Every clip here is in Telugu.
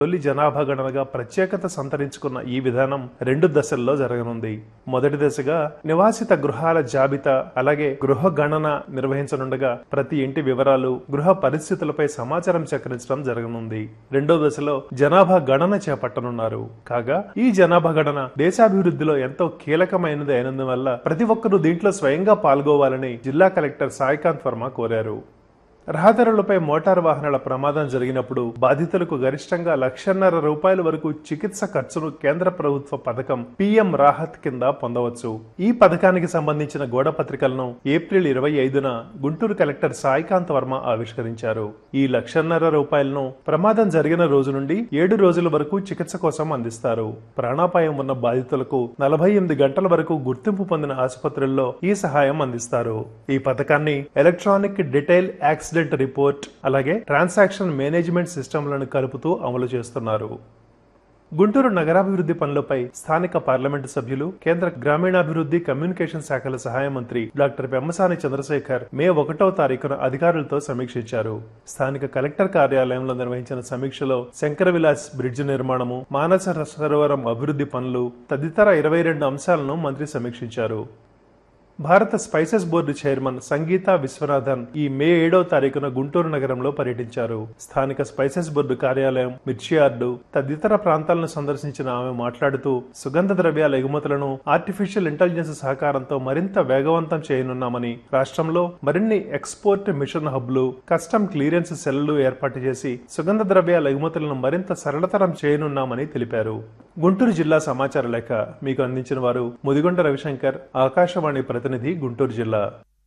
తొలి జనాభా గణనగా ప్రత్యేకత సంతరించుకున్న ఈ విధానం 2 దశల్లో జరగనుంది. మొదటి దశగా నివాసిత గృహాల జాబితా అలాగే గృహ గణన నిర్వహించనుండగా ప్రతి ఇంటి వివరాలు, గృహ పరిస్థితులపై సమాచారం సేకరించడం జరగనుంది. రెండో దశలో జనాభా గణన చేపట్టనున్నారు. కాగా ఈ జనాభా గణన దేశాభివృద్ధిలో ఎంతో కీలకమైనది అయినందువల్ల ప్రతి ఒక్కరూ దీంట్లో స్వయంగా పాల్గొవాలని జిల్లా కలెక్టర్ సాయికాంత్ వర్మ కోరారు. రహదారులపై మోటారు వాహనాల ప్రమాదం జరిగినప్పుడు బాధితులకు గరిష్టంగా ₹1,50,000 వరకు చికిత్స ఖర్చును కేంద్ర ప్రభుత్వ పథకం పీఎం రాహత్ కింద పొందవచ్చు. ఈ పథకానికి సంబంధించిన గోడపత్రికలను ఏప్రిల్ 25న గుంటూరు కలెక్టర్ సాయికాంత్ వర్మ ఆవిష్కరించారు. ఈ ₹1,50,000 ప్రమాదం జరిగిన రోజు నుండి 7 రోజుల వరకు చికిత్స కోసం అందిస్తారు. ప్రాణాపాయం ఉన్న బాధితులకు 48 గంటల వరకు గుర్తింపు పొందిన ఆసుపత్రుల్లో ఈ సహాయం అందిస్తారు. ఈ పథకాన్ని ఎలక్ట్రానిక్ డీటెయిల్ యాక్సిడెంట్ రిపోర్ట్ అలాగే ట్రాన్సాక్షన్ మేనేజ్మెంట్ సిస్టంలను కలుపుతూ అమలు చేస్తున్నారు. గుంటూరు నగరాభివృద్ధి పనులపై స్థానిక పార్లమెంటు సభ్యులు, కేంద్ర గ్రామీణాభివృద్ధి కమ్యూనికేషన్ శాఖల సహాయ మంత్రి డాక్టర్ పెమ్మసాని చంద్రశేఖర్ మే 1వ తారీఖున అధికారులతో సమీక్షించారు. స్థానిక కలెక్టర్ కార్యాలయంలో నిర్వహించిన సమీక్షలో శంకర విలాస్ బ్రిడ్జ్ నిర్మాణము, మానస సరోవరం అభివృద్ధి పనులు తదితర 22 అంశాలను మంత్రి సమీక్షించారు. భారత spices board chairman Sangeeta Viswanathan ఈ మే 7వ తారీఖున గుంటూరు నగరంలో పర్యటించారు. స్థానిక స్పైసెస్ బోర్డు కార్యాలయం, మిర్చి యార్డు తదితర ప్రాంతాలను సందర్శించిన ఆమె మాట్లాడుతూ సుగంధ ద్రవ్యాల ఎగుమతులను ఆర్టిఫిషియల్ ఇంటెలిజెన్స్ సహకారంతో మరింత వేగవంతం చేయనున్నామని, రాష్ట్రంలో మరిన్ని export machine హబ్లు, custom clearance cell ఏర్పాటు చేసి సుగంధ ద్రవ్యాల ఎగుమతులను మరింత సరళతరం చేయనున్నామని తెలిపారు. గుంటూరు జిల్లా సమాచార లేఖ మీకు అందించిన వారు ముదిగొండ రవిశంకర్, ఆకాశవాణి ప్రతినిధి, గుంటూరు జిల్లా.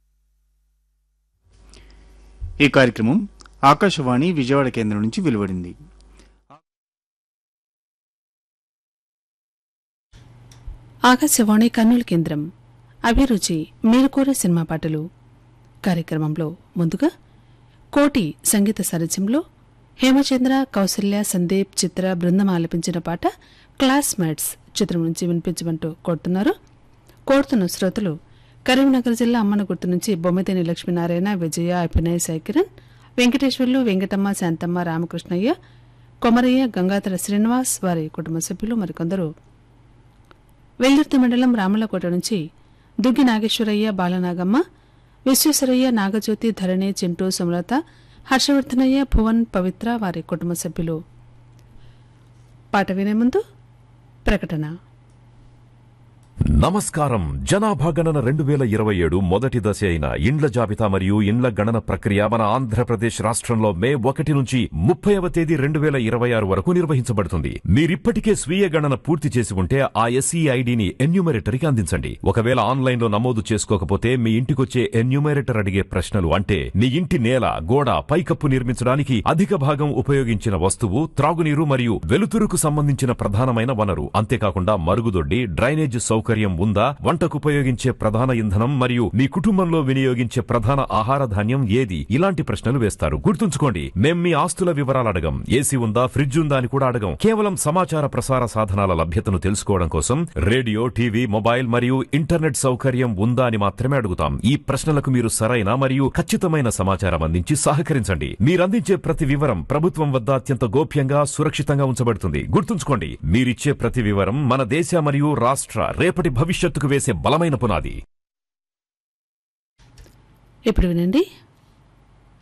ఈ కార్యక్రమం ఆకాశవాణి విజయవాడ కేంద్రం నుంచి వెలువడింది. ఆకాశవాణి కర్నూలు కేంద్రం. అభిరుచి మీరు కోరే సినిమా పాటలు కార్యక్రమంలో ముందుగా కోటి సంగీత సారథ్యంలో హేమచంద్ర, కౌసల్య, సందీప్, చిత్ర బృందం ఆలపించిన పాట క్లాస్మేట్స్ చిత్రం నుంచి వినిపించమంటూ కోరుతున్న శ్రోతలు కరీంనగర్ జిల్లా అమ్మనగుర్తు నుంచి బొమ్మిదేని లక్ష్మీనారాయణ, విజయ, అభినయ్, సాయికిరణ్, వెంకటేశ్వర్లు, వెంకటమ్మ, శాంతమ్మ, రామకృష్ణయ్య, కొమరయ్య, గంగాధర శ్రీనివాస్, వారి కుటుంబ సభ్యులు మరికొందరు. వెల్దుర్తి మండలం రామలకోట నుంచి దుగ్గి నాగేశ్వరయ్య, బాలనాగమ్మ, విశ్వేశ్వరయ్య, నాగజ్యోతి, ధరణి, చింటూ, సుమలత, హర్షవర్ధనయ్య, భువన్, పవిత్ర, వారి కుటుంబ సభ్యులు. పాట వినే ముందు ప్రకటన. నమస్కారం. జనాభా గణన 2027 మొదటి దశ అయిన ఇండ్ల జాబితా మరియు ఇండ్ల గణన ప్రక్రియ మన ఆంధ్రప్రదేశ్ రాష్ట్రంలో మే 1 నుంచి 30వ తేదీ 2026 వరకు నిర్వహించబడుతుంది. మీరిప్పటికే స్వీయ గణన పూర్తి చేసి ఉంటే ఆ ఎస్ఈ ఐడిని ఎన్యూమరేటర్కి అందించండి. ఒకవేళ ఆన్లైన్లో నమోదు చేసుకోకపోతే మీ ఇంటికొచ్చే ఎన్యూమరేటర్ అడిగే ప్రశ్నలు అంటే నీ ఇంటి నేల, గోడ, పైకప్పు నిర్మించడానికి అధిక భాగం ఉపయోగించిన వస్తువు, త్రాగునీరు మరియు వెలుతురుకు సంబంధించిన ప్రధానమైన వనరు, అంతేకాకుండా మరుగుదొడ్డి, డ్రైనేజ్ సౌకర్యం ఉందా, వంటకు ఉపయోగించే ప్రధాన ఇంధనం మరియు మీ కుటుంబంలో వినియోగించే ప్రధాన ఆహార ధాన్యం ఏది, ఇలాంటి ప్రశ్నలు వేస్తారు. గుర్తుంచుకోండి, మేం మీ ఆస్తుల వివరాలు అడగం. ఏసీ ఉందా, ఫ్రిడ్జ్ ఉందా అని కూడా అడగం. కేవలం సమాచార ప్రసార సాధనాల లభ్యతను తెలుసుకోవడం కోసం రేడియో, టీవీ, మొబైల్ మరియు ఇంటర్నెట్ సౌకర్యం ఉందా అని మాత్రమే అడుగుతాం. ఈ ప్రశ్నలకు మీరు సరైన మరియు ఖచ్చితమైన సమాచారం అందించి సహకరించండి. మీరందించే ప్రతి వివరం ప్రభుత్వం వద్ద అత్యంత గోప్యంగా, సురక్షితంగా ఉంచబడుతుంది. గుర్తుంచుకోండి, మీరిచ్చే ప్రతి వివరం మన దేశ మరియు రాష్ట్ర రేపటి భవిష్యత్తుకు వేసే బలమైన పునాది. ఇప్పుడు వినండి.